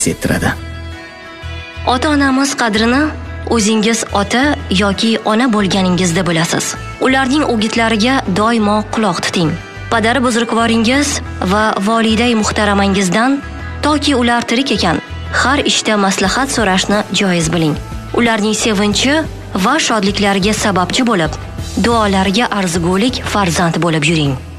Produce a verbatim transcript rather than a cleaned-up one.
ettiradi. Ota-onamiz qadrini o'zingiz ota yoki ona bo'lganingizda bilasiz. Ularning o'gitlariga doimo quloq tuting. Padar buzrukvoringiz va volidai muhtaramangizdan toki ular tirik ekan, har ishda maslahat so'rashni joiz biling. Ularning sevinchi va shodliklariga sababchi bo'lib, duolariga arzigulik farzand bo'lib yuring.